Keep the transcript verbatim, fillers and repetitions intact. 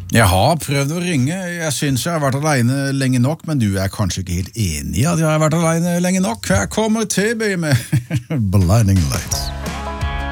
Jeg har prøvd å ringe, jeg synes jeg har vært alene lenge nok, men du er kanskje ikke helt enig i at jeg har vært alene lenge nok. Jeg kommer til å be med Blinding Lights.